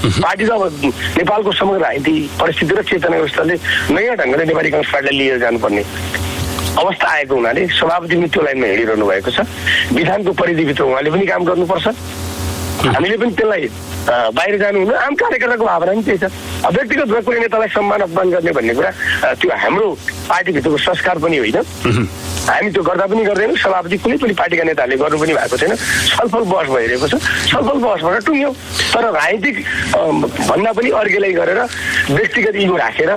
Party त अब नेपालको समग्र राजनीति परिस्थिति र चेतना व्यवस्थाले नयाँ ढङ्गले नेपाली कांग्रेस पार्टीलाई लिएर जानुपर्ने अवस्था आएको हुनाले सभापति पनि त्यो लाइनमा हिँडिरहनु भएको छ। विधानको परिधिभित्र उहाँले पनि काम गर्नुपर्छ, हामीले पनि त्यसलाई बाहिर जानु हुनु। आम कार्यकर्ताको भावना पनि त्यही छ। व्यक्तिगत रूपमा कुनै नेतालाई सम्मान अपमान गर्ने भन्ने कुरा त्यो हाम्रो पार्टीभित्रको संस्कार पनि होइन। हामी त्यो गर्दा पनि गर्दैनौँ, सभापति कुनै पनि पार्टीका नेताहरूले गर्नु पनि भएको छैन। छलफल बहस भइरहेको छ, छलफल बहसबाट टुङ्ग्यौँ। तर राजनीतिक भन्दा पनि अर्गेलाई गरेर व्यक्तिगत इगो राखेर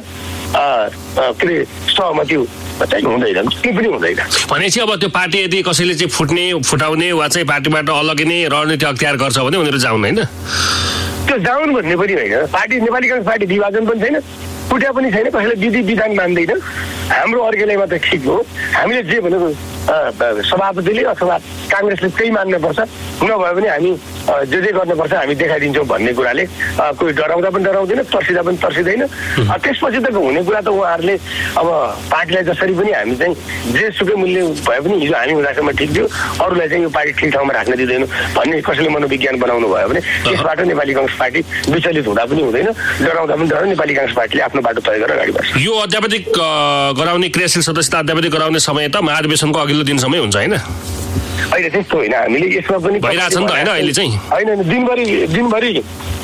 के अरे सहमति चाहिँ हुँदैन, केही पनि हुँदैन। भनेपछि अब त्यो पार्टी यदि कसैले चाहिँ फुटाउने वा चाहिँ पार्टीबाट अलगिने रणनीति अख्तियार गर्छ भने उनीहरू जाउन्, होइन? त्यो जाउन् भन्ने पनि होइन। पार्टी नेपाली कांग्रेस पार्टी विभाजन पनि छैन, फुट्या पनि छैन, कसैले विधि विधान मान्दैन। हाम्रो अर्गेलाइमा त ठिक हो, हामीले जे भनेको सभापतिले अथवा काङ्ग्रेसले त्यही मान्नुपर्छ, नभए पनि हामी जे गर्नुपर्छ हामी देखाइदिन्छौँ भन्ने कुराले कोही डराउँदा पनि डराउँदैन, तर्सिँदा पनि तर्सिँदैन। त्यसपछि त हुने कुरा त उहाँहरूले अब पार्टीलाई जसरी पनि हामी चाहिँ जेसुकै मूल्य भए पनि हिजो हामी हुँदासम्म ठिक थियो, अरूलाई चाहिँ यो पार्टी ठिक ठाउँमा राख्न दिँदैन भन्ने कसैले मनोविज्ञान बनाउनु भयो भने त्यसबाट नेपाली कांग्रेस पार्टी विचलित हुँदा पनि हुँदैन, डराउँदा पनि डराउँदैन। नेपाली कांग्रेस पार्टीले आफ्नो बाटो तय गरेर अगाडि बढ्छ। यो अध्यापतिक गराउने क्रियाशील सदस्यता अध्यापतिक गराउने समय त महाधिवेशनको अघिल्लो दिनसम्मै हुन्छ, होइन? अहिले त्यस्तो होइन, हामीले यसमा पनि भइरहेछ नि त, होइन? अहिले चाहिँ होइन, दिनभरि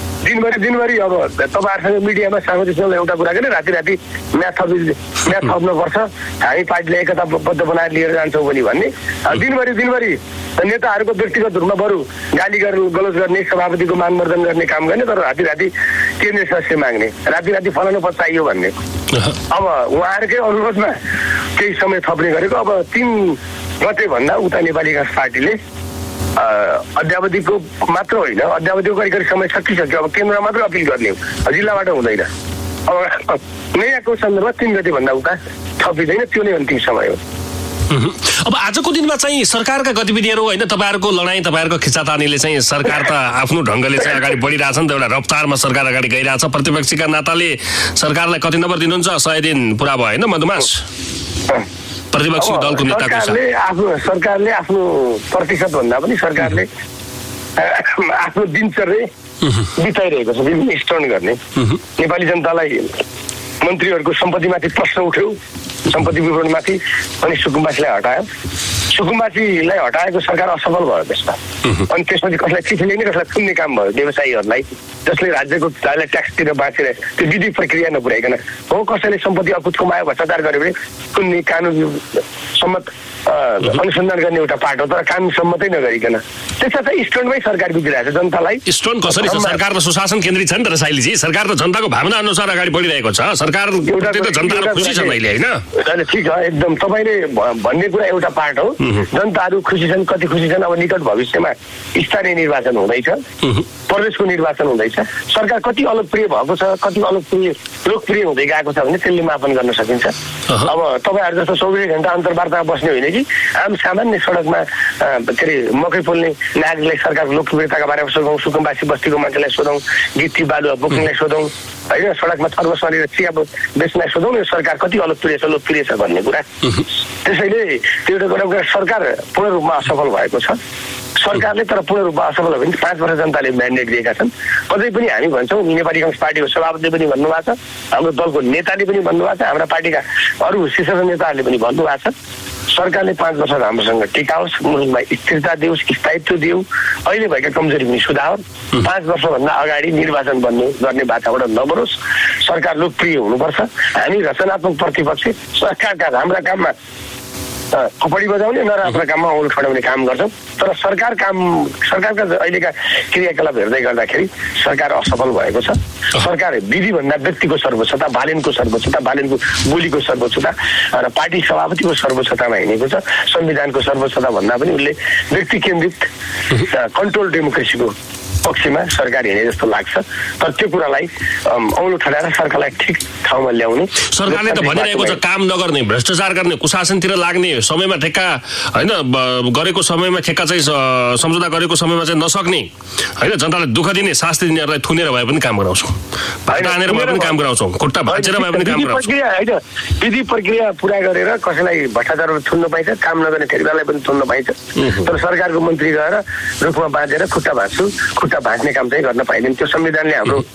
अब तपाईँहरूसँग मिडियामा साংবাদিকसँग एउटा कुरा गर्ने, राति म्याथ थप्नुपर्छ, हामी पार्टीलाई एकताबद्ध बनाएर लिएर जान्छौँ पनि भन्ने। दिनभरि नेताहरूको व्यक्तिगत रूपमा बरु गाली गलोज गर्ने, सभापतिको मानवर्धन गर्ने काम गर्ने, तर राति केन्द्रीय सदस्य माग्ने, राति फलानु पद चाहियो भन्ने। अब उहाँहरूकै अनुरोधमा केही समय थप्ने गरेको। अब 3 गते भन्दा उता नेपाली कांग्रेस पार्टीले अध्यावधिको मात्र होइन, अध्यावधिको करिब समय सकिसक्यो। अब केन्द्रमा मात्र अपिल गर्ने हो, जिल्लाबाट हुँदैन। अब नयाँको सन्दर्भमा 3 गते भन्दा उता थपिँदैन, त्यो नै अन्तिम समय हो। अब आजको दिनमा चाहिँ सरकारका गतिविधिहरू, होइन, तपाईँहरूको लडाइँ, तपाईँहरूको खिचातानीले चाहिँ सरकार त आफ्नो ढङ्गले चाहिँ अगाडि बढिरहेछ नि त, एउटा रफ्तारमा सरकार अगाडि गइरहेछ। प्रतिपक्षीका नाताले सरकारलाई कति नम्बर दिनुहुन्छ? 100 दिन पुरा भयो, होइन मधुमास? प्रतिपक्षी दलको नेताको सरकारले आफ्नो प्रतिशत भन्दा पनि सरकारले आफ्नो दिनचर्या बिताइरहेको छ, विभिन्न स्टर्न गर्ने। नेपाली जनतालाई मन्त्रीहरूको सम्पत्तिमाथि प्रश्न उठ्यो, सम्पत्ति विवरणमाथि, अनि सुकुम्बासीलाई हटायो। सुकुम्बासीलाई हटाएको सरकार असफल भयो त्यसमा। अनि त्यसपछि कसलाई चिठी लेख्ने, कसलाई थुन्ने काम भयो व्यवसायीहरूलाई, जसले राज्यको ट्याक्स तिरेर बाँचेर त्यो विधि प्रक्रिया नपुर्याइकन। हो, कसैले सम्पत्ति अकुत कमायो, भ्रष्टाचार गर्यो भने कुनै कानुन सम्मत अनुसन्धान गर्ने एउटा पाटो, तर कानुन सम्मतै नगरिकन त्यसमा चाहिँ स्टोनमै सरकार बिग्रिरहेको छ। जनतालाई स्टोन कसरी छ? सरकार त सुशासन केन्द्रित छ नि त साइलीजी, सरकार त जनताको भावना अनुसार अगाडि बढिरहेको छ। सरकार जनताहरू खुसी छन् अहिले, होइन? ठिक छ, एकदम तपाईँले भन्ने कुरा एउटा पार्ट हो। जनताहरू खुसी छन्, कति खुसी छन्? अब निकट भविष्यमा स्थानीय निर्वाचन हुँदैछ, प्रदेशको निर्वाचन हुँदैछ, सरकार कति अलोकप्रिय भएको छ, कति लोकप्रिय हुँदै गएको छ भने त्यसले मापन गर्न सकिन्छ। अब तपाईँहरू जस्तो 24 घण्टा अन्तर्वार्तामा बस्ने होइन कि आम सामान्य सडकमा के अरे मकै पोल्ने नागरिकलाई सरकारको लोकप्रियताका बारेमा सोधौँ, सुकुम्बासी बस्तीको मान्छेलाई सोधौँ, गिट्टी बालुवा बोक्नेलाई सोधौँ, होइन, सडकमा थर्मसलेर चिया बेच्नलाई सोधौँ, यो सरकार कति लोकप्रिय छ भन्ने कुरा। त्यसैले त्यो एउटा सरकार पूर्ण रूपमा असफल भएको छ। सरकारले तर पूर्ण रूपमा असफल हो भने 5 वर्ष जनताले म्यान्डेट दिएका छन्। अझै पनि हामी भन्छौँ, नेपाली कांग्रेस पार्टीको सभापतिले पनि भन्नुभएको छ, हाम्रो दलको नेताले पनि भन्नुभएको छ, हाम्रा पार्टीका अरू शीर्ष नेताहरूले पनि भन्नुभएको छ, सरकारले 5 वर्ष राम्रोसँग टिकाओस्, मुलुकमा स्थिरता दियोस्, स्थायित्व दियो, अहिले भएका कमजोरी पनि सुधार, 5 वर्षभन्दा अगाडि निर्वाचन गर्ने वातावरण नबरोस्, सरकार लोकप्रिय हुनुपर्छ। हामी रचनात्मक प्रतिपक्ष, सरकारका राम्रा काममा थपडी बजाउने, नराम्रा काममा औँलो ठडाउने काम गर्छौँ। तर सरकारका अहिलेका क्रियाकलाप हेर्दै गर्दाखेरि सरकार असफल भएको छ। सरकार विधिभन्दा व्यक्तिको सर्वोच्चता, बालेनको सर्वोच्चता, बालेनको बोलीको सर्वोच्चता र पार्टी सभापतिको सर्वोच्चतामा हिँडेको छ। संविधानको सर्वोच्चता भन्दा पनि उसले व्यक्ति केन्द्रित कन्ट्रोल डेमोक्रेसीको पक्षमा सरकार हिँडे जस्तो लाग्छ। तर त्यो कुरालाई औँलो ठडाएर सरकारलाई ठिक ठाउँमा ल्याउने। सरकारले त भनिरहेको छ काम नगर्ने, भ्रष्टाचार गर्ने, कुशासनतिर लाग्ने, समयमा ठेक्का, होइन, गरेको समयमा ठेक्का चाहिँ सम्झौता गरेको समयमा चाहिँ नसक्ने, होइन, जनतालाई दुःख दिने, शास्ति दिनेहरूलाई थुनेर भए पनि काम गराउँछौँ, भाटा हानेर भए पनि काम गराउँछौँ, खुट्टा भाँचेर भए पनि काम गराउँछौँ। विधि प्रक्रिया पुरा गरेर कसैलाई भ्रष्टाचारहरू थुन्न पाइन्छ, काम नगर्ने ठेकेदारलाई पनि थुन्न पाइन्छ। तर सरकारको मन्त्री गएर रुखमा बाँधेर खुट्टा भाँच्छु, खुट्टा भाँच्ने काम चाहिँ गर्न पाइँदैन। त्यो संविधानले हाम्रो